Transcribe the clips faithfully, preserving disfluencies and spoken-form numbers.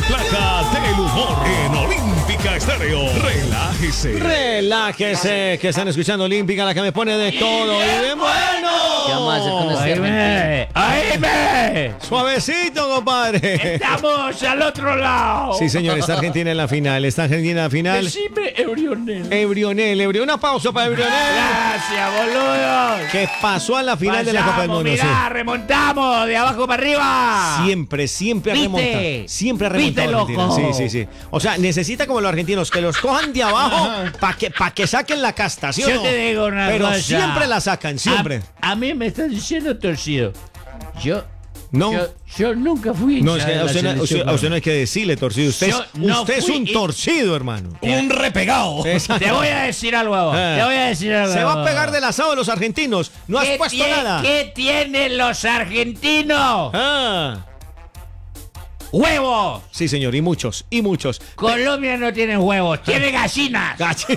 placa del humor en Olímpica Estéreo. Relájese. Relájese, que están escuchando Olímpica, la que me pone de todo y de bueno. ¿Qué vamos a hacer con este ¡Oíme! ¡Oíme! Suavecito, compadre. ¡Estamos al otro lado! Sí, señor, está Argentina en la final. Está Argentina en la final. Decime, Eurionel. Embrionel, Embrionel. Una pausa para Embrionel. Gracias, boludo. Que pasó a la final de la Copa del Mundo. Mirá, remontamos de abajo para arriba. Siempre, siempre ha ¿Viste? remontado. Siempre ha remontado ¿Viste, Argentina. loco? Sí, sí, sí. O sea, necesita como los argentinos que los cojan de abajo para que, pa que saquen la casta, ¿sí o Yo no? te digo una Pero cosa. siempre la sacan, siempre. A, a mí me estás diciendo torcido. Yo. No. Yo, yo nunca fui. No, hincha es que de a la usted, no- selección, usted- a usted no hay que decirle torcido. Usted, Yo es, no usted es fui un y- torcido, hermano. Un repegado. Te voy a decir algo a vos. Eh. Te voy a decir algo. Se va a vos. pegar del asado de los argentinos. No has ¿Qué puesto tie- nada. ¿Qué tienen los argentinos? Ah, ¡Huevos! sí, señor, y muchos, y muchos. Colombia no tiene huevos, tiene gallinas. Gachi-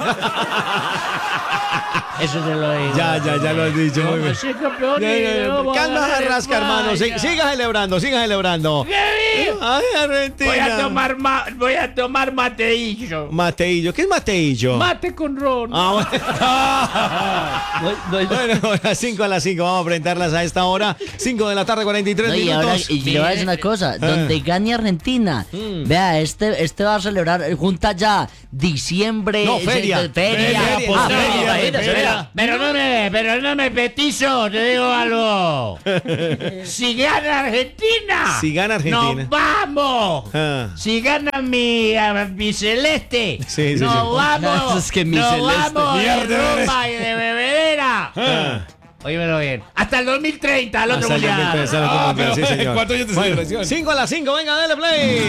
Eso te lo digo. ya, ya, ya lo has dicho. Muy bien. Vamos a ser campeones, Ya, ya, ya. vamos a Calma, ganar en rasca, hermano. Sí, España. siga celebrando, siga celebrando. ¡Qué bien! Ay, Argentina. Voy a tomar ma- voy a tomar mateillo. Mateillo. ¿Qué es Mateillo? Mate con ron. Ah, bueno. Bueno, a las cinco a las cinco vamos a presentarlas a esta hora. cinco de la tarde, cuarenta y tres No, y ahora, minutos. y le voy a decir una cosa, donde gane Argentina, vea, este, este va a celebrar, eh, junta ya diciembre, No, feria. eh, feria, Feria, ah, feria, feria, feria. feria. Pero no me, pero no me petizo, te digo algo. Si gana Argentina, Si gana Argentina. nos vamos. Ah. Si gana mi, a- mi celeste, Sí, sí, nos sí. vamos. Es que mi nos celeste. vamos de Mierda, rumba y de bebedera. Ah. Óyemelo bien. Hasta el dos mil treinta, al otro Hasta el mundial. dos mil trece, al otro Ah, mundial, pero, sí, señor. ¿cuántos años de Bueno, celebración? cinco a las cinco, venga, dale play.